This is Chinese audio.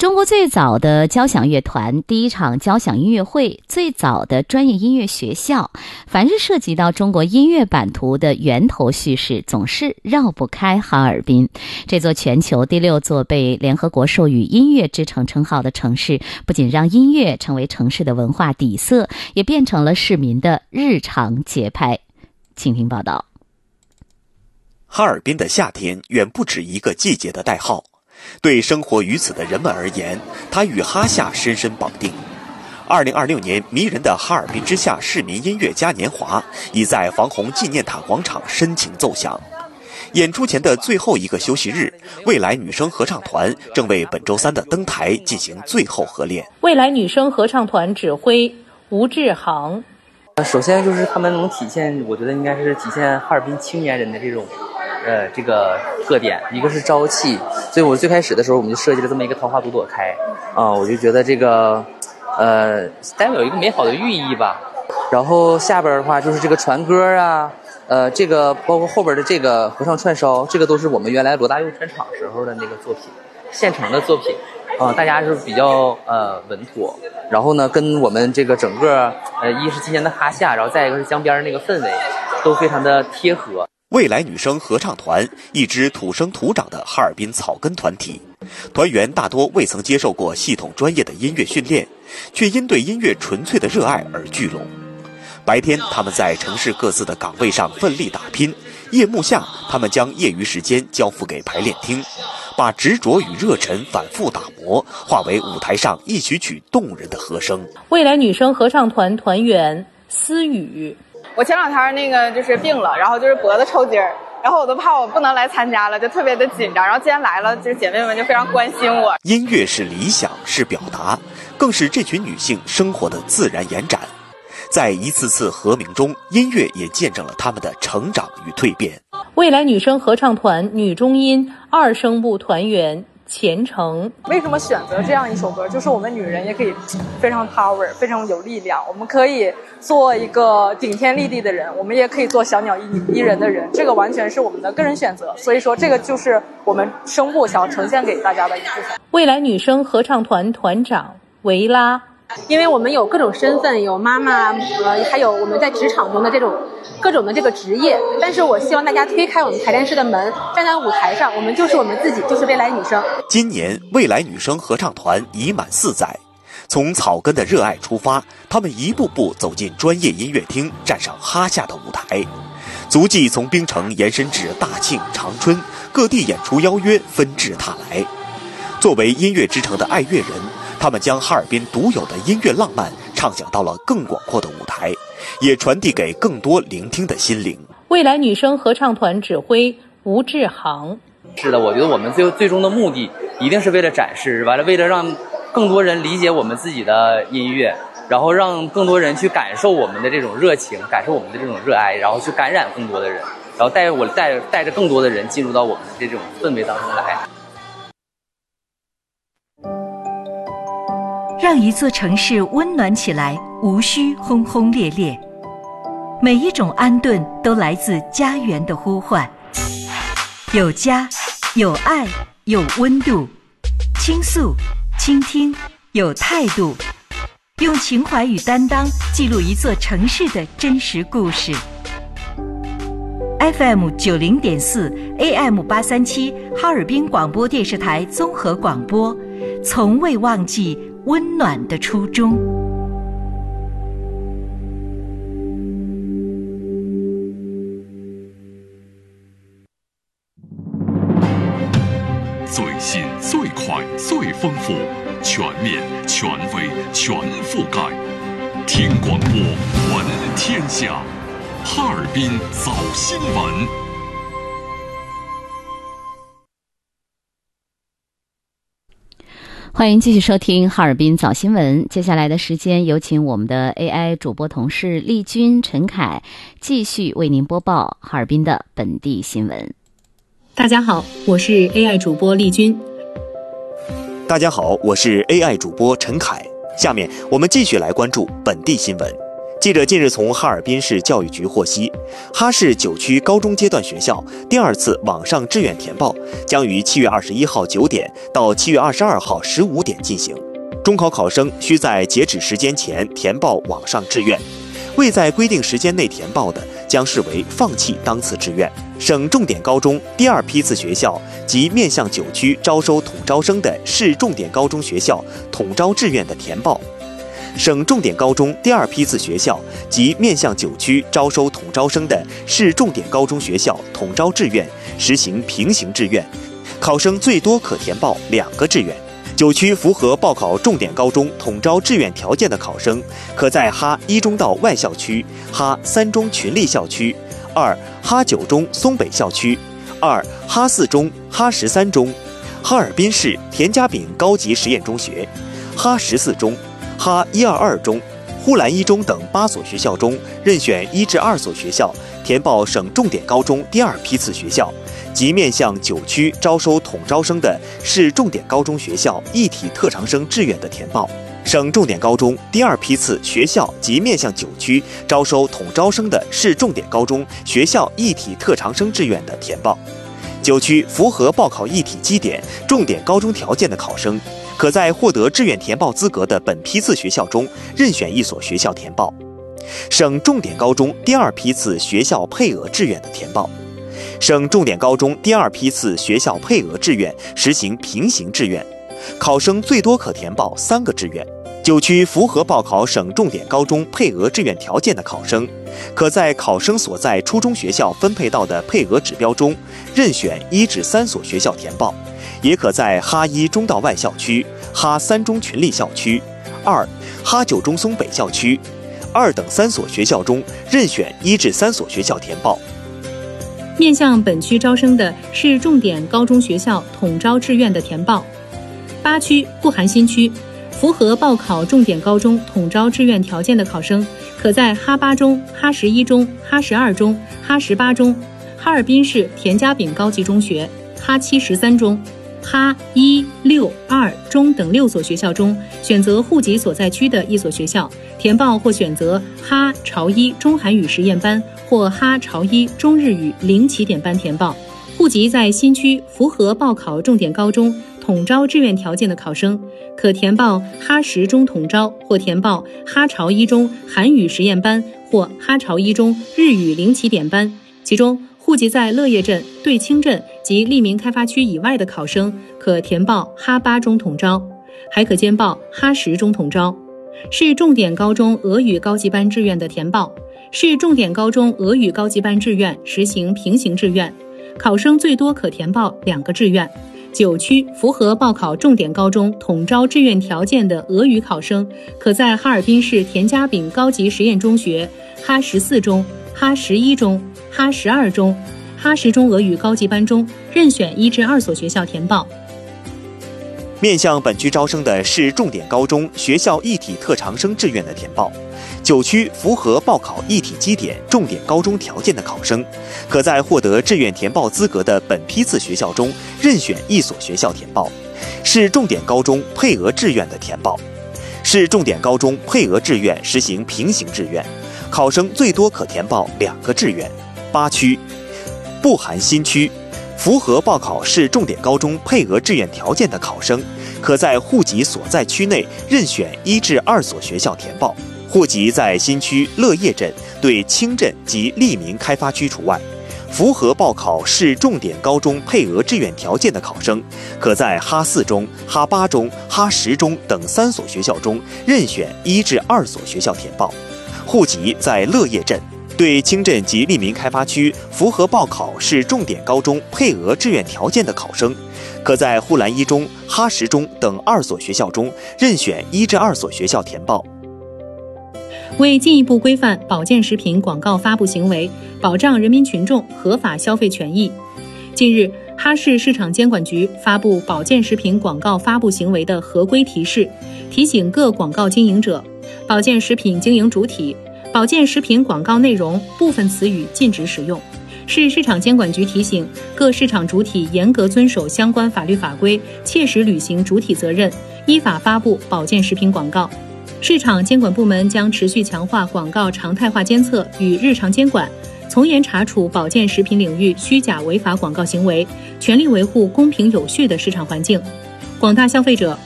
中国最早的交响乐团、第一场交响音乐会、最早的专业音乐学校，凡是涉及到中国音乐版图的源头叙事，总是绕不开哈尔滨。这座全球第6座被联合国授予音乐之城称号的城市，不仅让音乐成为城市的文化底色，也变成了市民的日常节拍。请听报道。 哈尔滨的夏天远不止一个季节的代号，对生活于此的人们而言，它与哈夏深深绑定。2026年迷人的哈尔滨之夏市民音乐嘉年华已在防洪纪念塔广场深情奏响。演出前的最后一个休息日，未来女声合唱团正为本周3的登台进行最后合练。 未来女声合唱团指挥吴志航。 首先就是他们能体现，我觉得应该是体现哈尔滨青年人的这个特点，一个是朝气，所以我最开始的时候我们就设计了这么一个桃花朵朵开我就觉得这个代表有一个美好的寓意吧。然后下边的话就是这个传歌啊，这个包括后边的这个合唱串烧，这个都是我们原来罗大佑专场时候的那个作品，现成的作品大家是比较稳妥。然后呢，跟我们这个整个一是今年的哈夏，然后再一个是江边那个氛围都非常的贴合。 未来女声合唱团，一支土生土长的哈尔滨草根团体，团员大多未曾接受过系统专业的音乐训练，却因对音乐纯粹的热爱而聚拢。白天他们在城市各自的岗位上奋力打拼，夜幕下他们将业余时间交付给排练厅，把执着与热忱反复打磨，化为舞台上一曲曲动人的和声。 未来女声合唱团团员思雨。 我前2天就是病了，然后就是脖子抽筋儿，然后我都怕我不能来参加了，就特别的紧张。然后既然来了，就是姐妹们就非常关心我。 音乐是理想，是表达，更是这群女性生活的自然延展。在一次次和鸣中，音乐也见证了她们的成长与蜕变。 未来女声合唱团女中音2声部团员虔诚。 为什么选择这样一首歌？就是我们女人也可以非常 power， 非常有力量。我们可以做一个顶天立地的人，我们也可以做小鸟依人的人。这个完全是我们的个人选择。所以说，这个就是我们声部想要呈现给大家的一部分。 未来女声合唱团团长维拉。 因为我们有各种身份，有妈妈，还有我们在职场中的这种各种的这个职业，但是我希望大家推开我们排练室的门，站在舞台上，我们就是我们自己，就是未来女声。 今年未来女声合唱团已满4载，从草根的热爱出发，他们一步步走进专业音乐厅，站上哈夏的舞台，足迹从冰城延伸至大庆、长春，各地演出邀约纷至沓来。作为音乐之城的爱乐人，他们将哈尔滨独有的音乐浪漫畅想到了更广阔的舞台，也传递给更多聆听的心灵。 未来女声合唱团指挥吴志航。 是的，我觉得我们最终的目的一定是为了展示，完了为了让更多人理解我们自己的音乐，然后让更多人去感受我们的这种热情，感受我们的这种热爱，然后去感染更多的人，然后带着更多的人进入到我们的这种氛围当中来。 让一座城市温暖起来，无需轰轰烈烈。每一种安顿都来自家园的呼唤。有家，有爱，有温度。倾诉，倾听，有态度。用情怀与担当记录一座城市的真实故事。FM 90.4 AM 837哈尔滨广播电视台综合广播，从未忘记温暖的初衷。 最新、最快、最丰富，全面、权威、全覆盖。听广播，闻天下。哈尔滨早新闻。 欢迎继续收听哈尔滨早新闻。接下来的时间，有请我们的 AI 主播同事丽君、陈凯继续为您播报哈尔滨的本地新闻。 大家好，我是 AI 主播丽君。 大家好，我是 AI 主播陈凯。下面我们继续来关注本地新闻。 记者近日从哈尔滨市教育局获悉，哈市9区高中阶段学校第2次网上志愿填报将于7月21号9点到7月22号15点进行。中考考生需在截止时间前填报网上志愿，未在规定时间内填报的，将视为放弃当次志愿。省重点高中第2批次学校及面向9区招收统招生的市重点高中学校统招志愿的填报。省重点高中第2批次学校及面向9区招收统招生的市重点高中学校统招志愿实行平行志愿，考生最多可填报2个志愿。9区符合报考重点高中统招志愿条件的考生，可在哈1中道外校区、哈3中群力校区、2哈9中松北校区、2哈4中、哈13中、哈尔滨市田家炳高级实验中学、哈14中、哈122中、呼兰1中等8所学校中任选1至2所学校填报省重点高中第2批次学校及面向9区招收统招生的市重点高中学校一体特长生志愿的填报。省重点高中第2批次学校及面向9区招收统招生的市重点高中学校一体特长生志愿的填报。9区符合报考一体基点重点高中条件的考生，可在获得志愿填报资格的本批次学校中任选1所学校填报。省重点高中第2批次学校配额志愿的填报。省重点高中第2批次学校配额志愿实行平行志愿，考生最多可填报3个志愿。9区符合报考省重点高中配额志愿条件的考生，可在考生所在初中学校分配到的配额指标中任选1至3所学校填报，也可在哈1中道外校区、哈3中群力校区、2哈9中松北校区、2等3所学校中任选1至3所学校填报。 面向本区招生的市重点高中学校统招志愿的填报。8区不含新区，符合报考重点高中统招志愿条件的考生，可在哈8中、哈11中、哈12中、哈18中、哈尔滨市田家炳高级中学、哈7、13中、哈1、6、2中等6所学校中选择户籍所在区的1所学校填报，或选择哈朝1中韩语实验班或哈朝1中日语0起点班填报。户籍在新区符合报考重点高中统招志愿条件的考生，可填报哈10中统招，或填报哈朝1中韩语实验班或哈朝1中日语0起点班。其中户籍在乐业镇、对清镇及利民开发区以外的考生，可填报哈8中统招，还可兼报哈10中统招。市重点高中俄语高级班志愿的填报。市重点高中俄语高级班志愿实行平行志愿，考生最多可填报2个志愿。9区符合报考重点高中统招志愿条件的俄语考生，可在哈尔滨市田家炳高级实验中学、哈14中、哈11中、哈12中、哈10中俄语高级班中任选1至2所学校填报。 面向本区招生的市重点高中学校一体特长生志愿的填报。9区符合报考一体基点重点高中条件的考生，可在获得志愿填报资格的本批次学校中任选1所学校填报。市重点高中配额志愿的填报。市重点高中配额志愿实行平行志愿，考生最多可填报2个志愿。8区不含新区，符合报考市重点高中配额志愿条件的考生，可在户籍所在区内任选1至2所学校填报。户籍在新区乐业镇、对清镇及利民开发区除外。符合报考市重点高中配额志愿条件的考生，可在哈4中、哈8中、哈10中等3所学校中任选1至2所学校填报。户籍在乐业镇、对清镇及利民开发区符合报考市重点高中配额志愿条件的考生，可在呼兰1中、哈10中等2所学校中任选1至2所学校填报。 为进一步规范保健食品广告发布行为，保障人民群众合法消费权益，近日，哈市市场监管局发布保健食品广告发布行为的合规提示，提醒各广告经营者、保健食品经营主体，保健食品广告内容部分词语禁止使用。市市场监管局提醒各市场主体严格遵守相关法律法规，切实履行主体责任，依法发布保健食品广告。 市场监管部门将持续强化广告常态化监测与日常监管，从严查处保健食品领域虚假违法广告行为，全力维护公平有序的市场环境。广大消费者